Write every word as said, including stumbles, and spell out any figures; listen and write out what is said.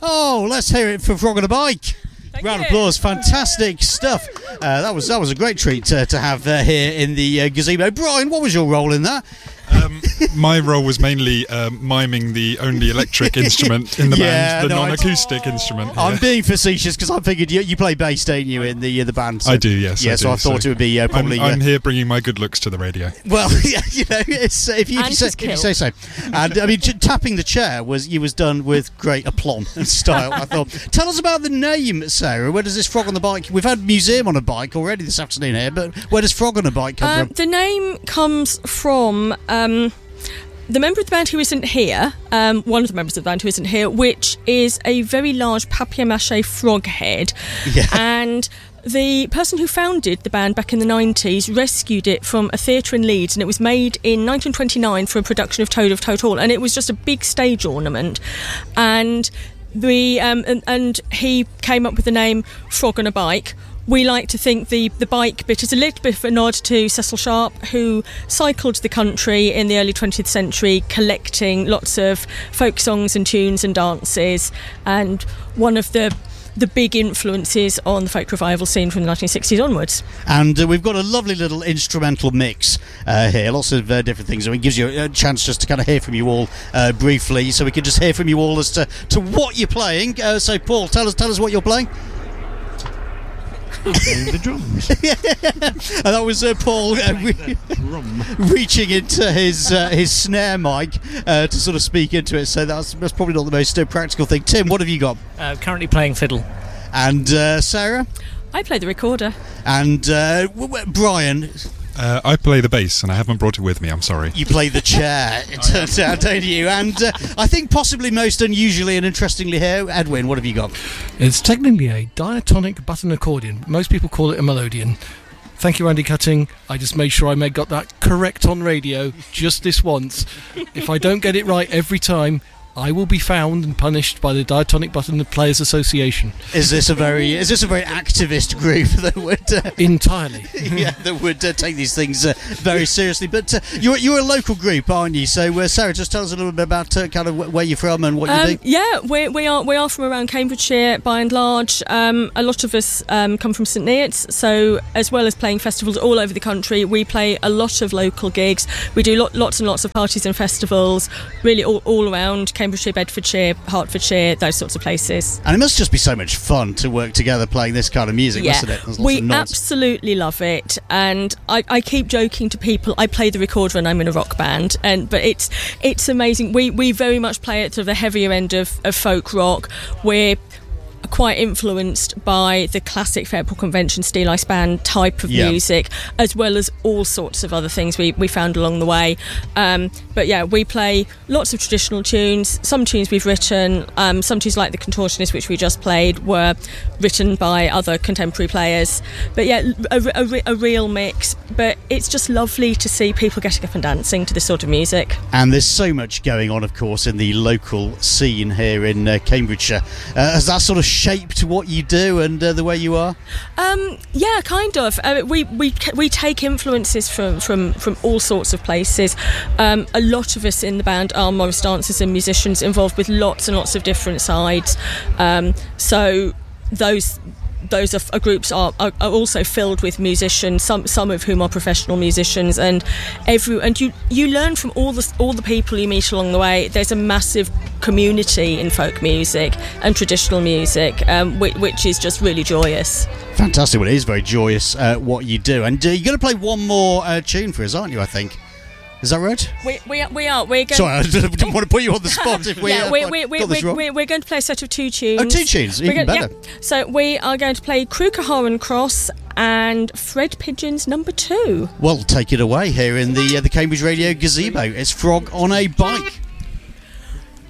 Oh, let's hear it for Frog on a Bike. Thank Round of you. applause, fantastic stuff. Uh, that was that was a great treat uh, to have uh, here in the uh, gazebo. Brian, what was your role in that? Um, my role was mainly um, miming the only electric instrument in the Yeah, band, the no, I- non-acoustic instrument. I'm yeah. being facetious because I figured you, you play bass, don't you, in the uh, the band? So, I do, yes. Yeah, I so do, I thought so it would be uh, probably. I'm, I'm uh, here bringing my good looks to the radio. Well, yeah, you know, it's, uh, if, you, if, And you say, his if you kilt. say so. And I mean, t- tapping the chair was you was done with great aplomb and style. I thought. Tell us about the name, Sarah. Where does this Frog on the Bike? We've had museum on a bike already this afternoon here, but where does Frog on a Bike come Um, from? the name comes from um, the member of the band who isn't here, um, one of the members of the band who isn't here, which is a very large papier-mâché frog head. Yeah. And the person who founded the band back in the nineties rescued it from a theatre in Leeds, and it was made in nineteen twenty-nine for a production of Toad of Toad Hall, and it was just a big stage ornament. And the um, and, and he came up with the name Frog on a Bike. We like to think the, the bike bit is a little bit of a nod to Cecil Sharp, who cycled the country in the early twentieth century, collecting lots of folk songs and tunes and dances, and one of the the big influences on the folk revival scene from the nineteen sixties onwards. And uh, we've got a lovely little instrumental mix uh, here, lots of uh, different things. I mean, it gives you a chance just to kind of hear from you all uh, briefly, so we can just hear from you all as to, to what you're playing. Uh, so, Paul, tell us tell us what you're playing. Playing the drums. And that was uh, Paul uh, re- reaching into his uh, his snare mic uh, to sort of speak into it. So that's, that's probably not the most uh, practical thing. Tim, what have you got? Uh, currently playing fiddle. And uh, Sarah? I play the recorder. And uh, w- w- Brian? Uh, I play the bass, and I haven't brought it with me, I'm sorry. You play the chair, it turns out, don't you? And uh, I think possibly most unusually and interestingly here, Edwin, what have you got? It's technically a diatonic button accordion. Most people call it a melodeon. Thank you, Andy Cutting. I just made sure I made, got that correct on radio just this once. If I don't get it right every time, I will be found and punished by the Diatonic Button Players Association. Is this a very is this a very activist group that would uh, entirely yeah that would uh, take these things uh, very seriously? But uh, you're you're a local group, aren't you? So uh, Sarah, just tell us a little bit about uh, kind of where you're from and what Um, you do. yeah, we, we are we are from around Cambridgeshire by and large. Um, a lot of us um, come from St Neots, so as well as playing festivals all over the country, we play a lot of local gigs. We do lot, lots and lots of parties and festivals, really all, all around Cambridgeshire, Bedfordshire, Hertfordshire, those sorts of places. And it must just be so much fun to work together playing this kind of music, Yeah, mustn't it? There's lots we of nods. absolutely love it, and I, I keep joking to people. I play the recorder and I'm in a rock band, and but it's it's amazing. We we very much play it to the heavier end of, of folk rock. We're quite influenced by the classic Fairport Convention Steel Ice Band type of Yeah. music, as well as all sorts of other things we, we found along the way. Um, but yeah, we play lots of traditional tunes, some tunes we've written, um, some tunes like The Contortionist, which we just played, were written by other contemporary players. But yeah, a, a, a real mix. But it's just lovely to see people getting up and dancing to this sort of music. And there's so much going on, of course, in the local scene here in uh, Cambridgeshire. Uh, has that sort of shaped what you do and uh, the way you are? Um, yeah, kind of. Uh, we we we take influences from from, from all sorts of places. Um, a lot of us in the band are Morris dancers and musicians involved with lots and lots of different sides. Um, so those. Those are, are groups are, are, are also filled with musicians, some some of whom are professional musicians, and every and you you learn from all the all the people you meet along the way. There's a massive community in folk music and traditional music, um, which, which is just really joyous. Fantastic. Well, it is very joyous uh, what you do. And uh, you're going to play one more uh, tune for us, aren't you, I think? Is that right? We we are, we are we're going. Sorry, I didn't want to put you on the spot. If we yeah, uh, we we we got this we wrong. we're, we're going to play a set of two tunes. Oh, two tunes, We're even going- better. Yeah. So we are going to play Crucaharan Cross and Fred Pigeon's Number Two. Well, take it away here in the uh, the Cambridge Radio Gazebo. It's Frog on a Bike.